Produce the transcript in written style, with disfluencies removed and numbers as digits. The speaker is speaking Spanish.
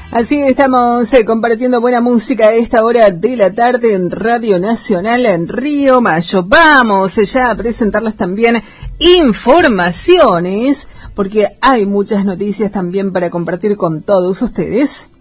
Así estamos compartiendo buena música a esta hora de la tarde en Radio Nacional en Río Mayo. Vamos ya a presentarles también informaciones, porque hay muchas noticias también para compartir con todos ustedes.